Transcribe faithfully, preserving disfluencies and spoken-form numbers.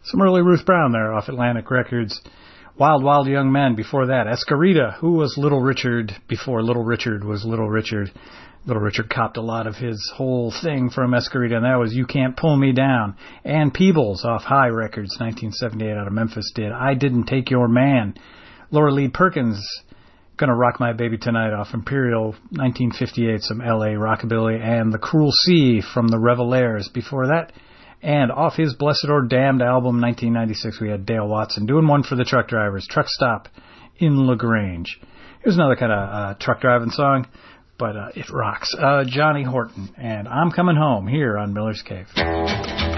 Some early Ruth Brown there off Atlantic Records. Wild, Wild Young Men before that. Escarita, who was Little Richard before Little Richard was Little Richard. Little Richard copped a lot of his whole thing from Escarita, and that was You Can't Pull Me Down. Ann Peebles off High Records, nineteen seventy-eight, out of Memphis, did I Didn't Take Your Man. Laura Lee Perkins, Gonna Rock My Baby Tonight off Imperial, nineteen fifty-eight, some L A rockabilly, and The Cruel Sea from the Revelaires before that. And off his Blessed or Damned album, nineteen ninety-six, we had Dale Watson doing one for the truck drivers, Truck Stop in LaGrange. Here's another kind of uh, truck driving song, but uh, it rocks. Uh, Johnny Horton, and I'm Coming Home here on Miller's Cave.